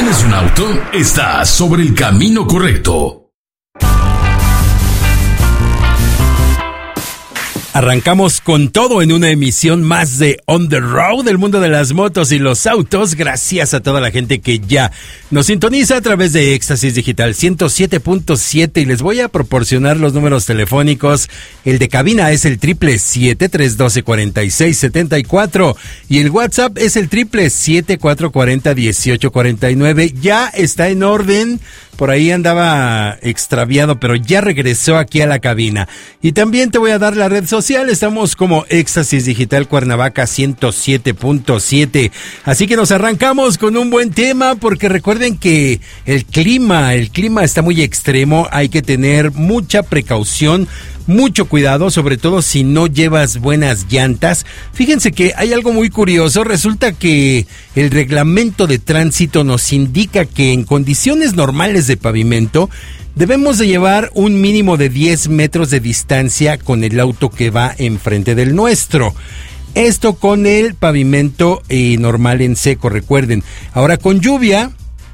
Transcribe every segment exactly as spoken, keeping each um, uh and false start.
¿Tienes un auto? Estás sobre el camino correcto. Arrancamos con todo en una emisión más de On the Road, el mundo de las motos y los autos. Gracias a toda la gente que ya nos sintoniza a través de Éxtasis Digital ciento siete punto siete y les voy a proporcionar los números telefónicos. El de cabina es el triple siete, tres uno dos, cuatro seis siete cuatro y el WhatsApp es el triple siete, cuatro cuatro cero, uno ocho cuatro nueve. Ya está en orden. Por ahí andaba extraviado, pero ya regresó aquí a la cabina. Y también te voy a dar la red social. Estamos como Éxtasis Digital Cuernavaca ciento siete punto siete. Así que nos arrancamos con un buen tema, porque recuerden que el clima, el clima está muy extremo. Hay que tener mucha precaución, mucho cuidado, sobre todo si no llevas buenas llantas. Fíjense que hay algo muy curioso. Resulta que el reglamento de tránsito nos indica que en condiciones normales de pavimento debemos de llevar un mínimo de diez metros de distancia con el auto que va enfrente del nuestro. Esto con el pavimento eh, normal en seco, recuerden. Ahora con lluvia...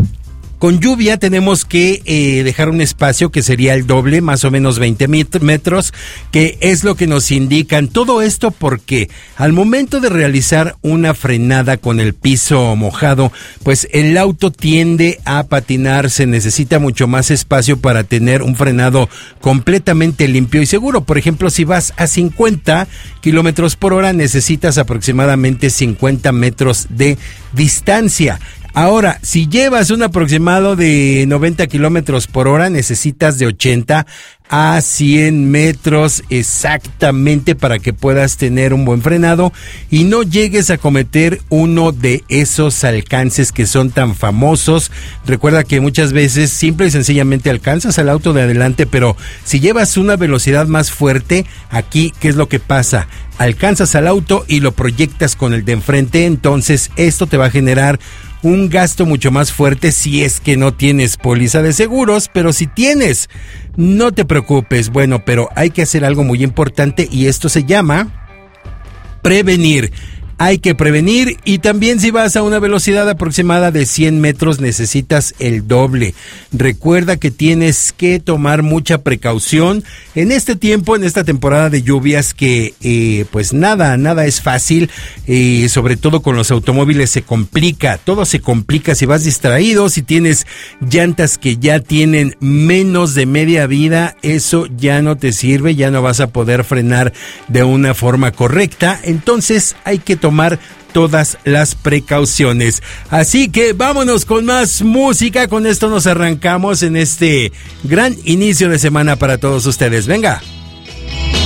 Con lluvia tenemos que eh, dejar un espacio que sería el doble, más o menos veinte metros, que es lo que nos indican. Todo esto porque al momento de realizar una frenada con el piso mojado, pues el auto tiende a patinarse, necesita mucho más espacio para tener un frenado completamente limpio y seguro. Por ejemplo, si vas a cincuenta kilómetros por hora, necesitas aproximadamente cincuenta metros de distancia. Ahora, si llevas un aproximado de noventa kilómetros por hora, necesitas de ochenta a cien metros exactamente para que puedas tener un buen frenado y no llegues a cometer uno de esos alcances que son tan famosos. Recuerda que muchas veces simple y sencillamente alcanzas al auto de adelante, pero si llevas una velocidad más fuerte, aquí, ¿qué es lo que pasa? Alcanzas al auto y lo proyectas con el de enfrente, entonces esto te va a generar un gasto mucho más fuerte si es que no tienes póliza de seguros, pero si tienes, no te preocupes. Bueno, pero hay que hacer algo muy importante y esto se llama prevenir. Hay que prevenir y también si vas a una velocidad aproximada de cien metros necesitas el doble. Recuerda que tienes que tomar mucha precaución en este tiempo, en esta temporada de lluvias que eh, pues nada, nada es fácil, eh, sobre todo con los automóviles se complica, todo se complica si vas distraído, si tienes llantas que ya tienen menos de media vida, eso ya no te sirve, ya no vas a poder frenar de una forma correcta, entonces hay que tomar tomar todas las precauciones. Así que vámonos con más música. Con esto nos arrancamos en este gran inicio de semana para todos ustedes. Venga.